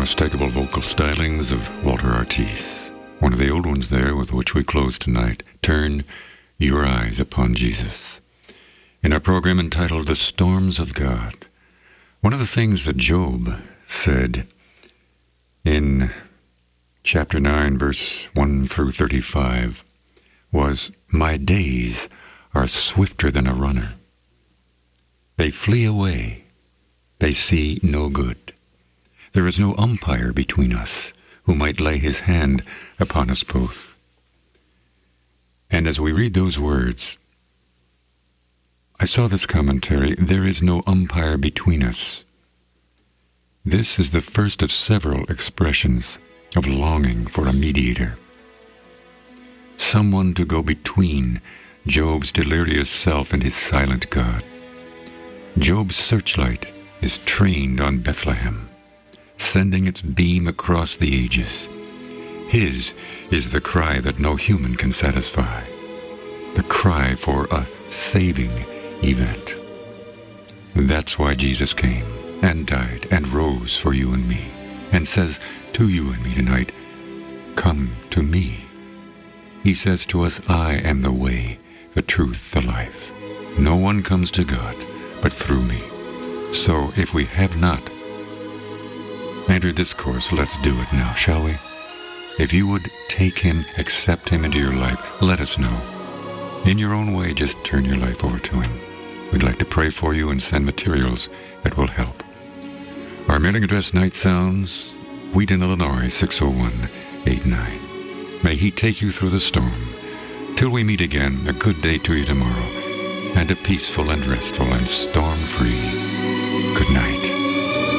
unmistakable vocal stylings of Walter Artis. One of the old ones there with which we close tonight, Turn Your Eyes Upon Jesus. In our program entitled The Storms of God, one of the things that Job said in chapter 9, verse 1 through 35 was, "My days are swifter than a runner. They flee away. They see no good. There is no umpire between us who might lay his hand upon us both." And as we read those words, I saw this commentary, there is no umpire between us. This is the first of several expressions of longing for a mediator. Someone to go between Job's delirious self and his silent God. Job's searchlight is trained on Bethlehem, sending its beam across the ages. His is the cry that no human can satisfy, the cry for a saving event. That's why Jesus came and died and rose for you and me, and says to you and me tonight, come to me. He says to us, I am the way, the truth, the life. No one comes to God but through me. So if we have not entered this course, let's do it now, shall we? If you would take him, accept him into your life, let us know. In your own way, just turn your life over to him. We'd like to pray for you and send materials that will help. Our mailing address, Night Sounds, Wheaton, Illinois, 60189. May he take you through the storm. Till we meet again, a good day to you tomorrow, and a peaceful and restful and storm-free good night.